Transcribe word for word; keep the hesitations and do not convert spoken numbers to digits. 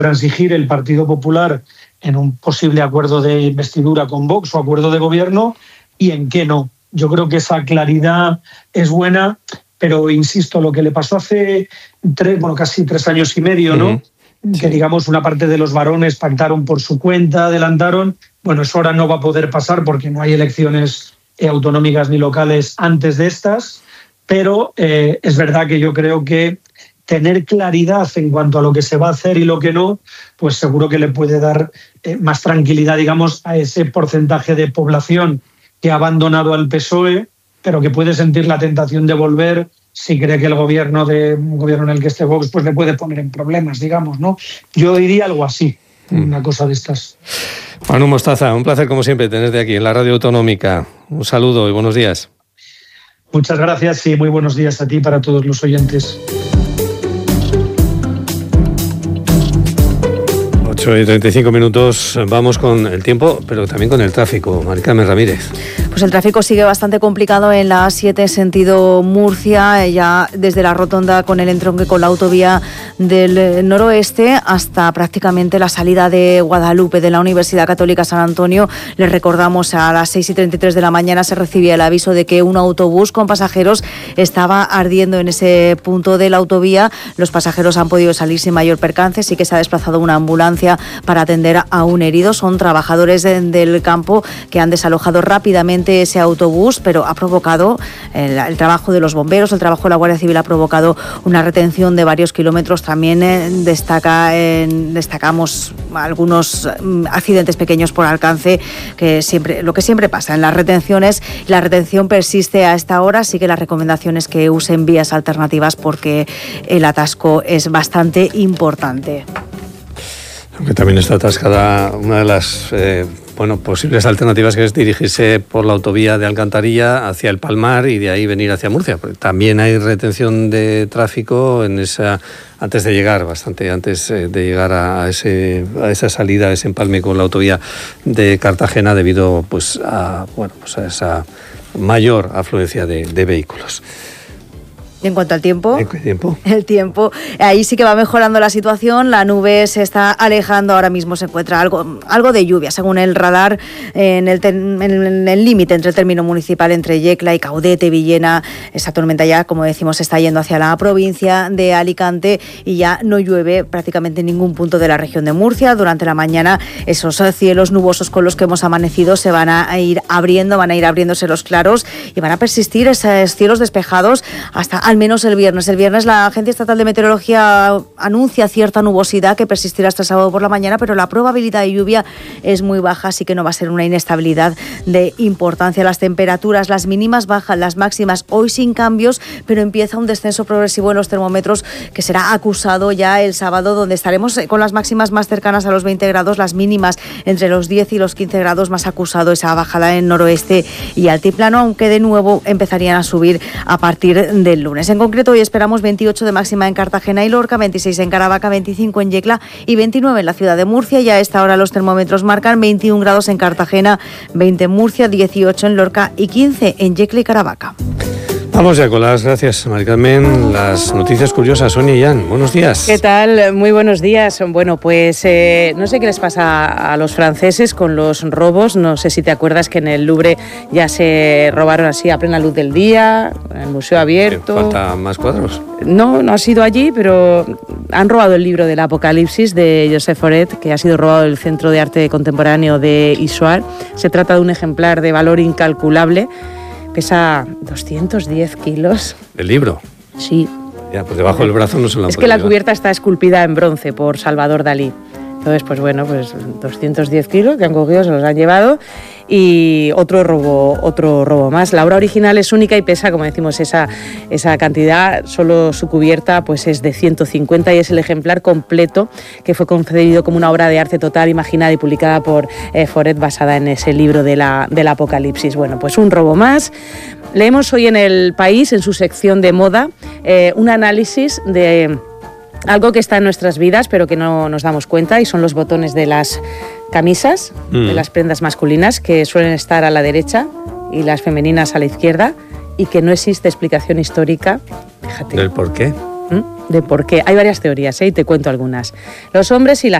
transigir el Partido Popular en un posible acuerdo de investidura con Vox o acuerdo de gobierno y en qué no. Yo creo que esa claridad es buena, pero insisto, lo que le pasó hace tres, bueno, casi tres años y medio, ¿no? Uh-huh. Que digamos una parte de los varones pactaron por su cuenta, adelantaron. Bueno, eso ahora no va a poder pasar porque no hay elecciones eh, autonómicas ni locales antes de estas, pero eh, es verdad que yo creo que tener claridad en cuanto a lo que se va a hacer y lo que no, pues seguro que le puede dar eh, más tranquilidad, digamos, a ese porcentaje de población que ha abandonado al P S O E, pero que puede sentir la tentación de volver si cree que el gobierno de un gobierno en el que esté Vox pues le puede poner en problemas, digamos, ¿no? Yo diría algo así, mm. una cosa de estas. Manu Mostaza, un placer como siempre tenerte aquí en la Radio Autonómica. Un saludo y buenos días. Muchas gracias y muy buenos días a ti y para todos los oyentes. ocho y treinta y cinco minutos, vamos con el tiempo, pero también con el tráfico. Mari Carmen Ramírez. Pues el tráfico sigue bastante complicado en la A siete sentido Murcia, ya desde la rotonda con el entronque con la autovía del noroeste hasta prácticamente la salida de Guadalupe de la Universidad Católica San Antonio. Les recordamos, a las seis y treinta y tres de la mañana se recibía el aviso de que un autobús con pasajeros estaba ardiendo en ese punto de la autovía. Los pasajeros han podido salir sin mayor percance, sí que se ha desplazado una ambulancia para atender a un herido. Son trabajadores de, del campo que han desalojado rápidamente ese autobús, pero ha provocado el, el trabajo de los bomberos, el trabajo de la Guardia Civil ha provocado una retención de varios kilómetros. También eh, destaca, eh, destacamos algunos eh, accidentes pequeños por alcance, que siempre, lo que siempre pasa en las retenciones. La retención persiste a esta hora, así que la recomendación es que usen vías alternativas porque el atasco es bastante importante. Aunque también está atascada una de las eh, bueno, posibles alternativas, que es dirigirse por la autovía de Alcantarilla hacia el Palmar y de ahí venir hacia Murcia. Porque también hay retención de tráfico en esa, antes de llegar, bastante antes eh, de llegar a, ese, a esa salida, a ese empalme con la autovía de Cartagena, debido pues a, bueno, pues a esa mayor afluencia de, de vehículos. Y en cuanto al tiempo, ¿En qué tiempo? El tiempo, ahí sí que va mejorando la situación, la nube se está alejando, ahora mismo se encuentra algo, algo de lluvia, según el radar, en el en el límite entre el término municipal, entre Yecla y Caudete, Villena. Esa tormenta ya, como decimos, está yendo hacia la provincia de Alicante y ya no llueve prácticamente en ningún punto de la región de Murcia. Durante la mañana esos cielos nubosos con los que hemos amanecido se van a ir abriendo, van a ir abriéndose los claros y van a persistir esos cielos despejados hasta al menos el viernes. El viernes la Agencia Estatal de Meteorología anuncia cierta nubosidad que persistirá hasta el sábado por la mañana, pero la probabilidad de lluvia es muy baja, así que no va a ser una inestabilidad de importancia. Las temperaturas, las mínimas bajan, las máximas hoy sin cambios, pero empieza un descenso progresivo en los termómetros que será acusado ya el sábado, donde estaremos con las máximas más cercanas a los veinte grados, las mínimas entre los diez y los quince grados, más acusado esa bajada en noroeste y altiplano, aunque de nuevo empezarían a subir a partir del lunes. En concreto, hoy esperamos veintiocho de máxima en Cartagena y Lorca, veintiséis en Caravaca, veinticinco en Yecla y veintinueve en la ciudad de Murcia. Y a esta hora los termómetros marcan veintiún grados en Cartagena, veinte en Murcia, dieciocho en Lorca y quince en Yecla y Caravaca. Vamos ya con las gracias, Mari Carmen. Las noticias curiosas, Sonia y Jan. Buenos días. ¿Qué tal? Muy buenos días. Bueno, pues eh, no sé qué les pasa a los franceses con los robos. No sé si te acuerdas que en el Louvre ya se robaron así a plena luz del día, en el museo abierto. ¿Faltan más cuadros? No, no ha sido allí, pero han robado el libro del Apocalipsis de Joseph Foret, que ha sido robado del Centro de Arte Contemporáneo de Issoire. Se trata de un ejemplar de valor incalculable. Pesa doscientos diez kilos. ¿El libro? Sí. Ya, pues debajo del brazo no se lo han Es que la cubierta está esculpida en bronce por Salvador Dalí. Entonces, pues bueno, pues doscientos diez kilos que han cogido, se los han llevado. Y otro robo, otro robo más. La obra original es única y pesa, como decimos, esa, esa cantidad. Solo su cubierta pues es de ciento cincuenta y es el ejemplar completo que fue concebido como una obra de arte total, imaginada y publicada por eh, Foret, basada en ese libro de la, del Apocalipsis. Bueno, pues un robo más. Leemos hoy en El País, en su sección de moda, eh, un análisis de algo que está en nuestras vidas pero que no nos damos cuenta, y son los botones de las camisas, mm. de las prendas masculinas, que suelen estar a la derecha y las femeninas a la izquierda, y que no existe explicación histórica. Fíjate. ¿Del por qué? de por qué. Hay varias teorías, ¿eh? Y te cuento algunas. Los hombres y las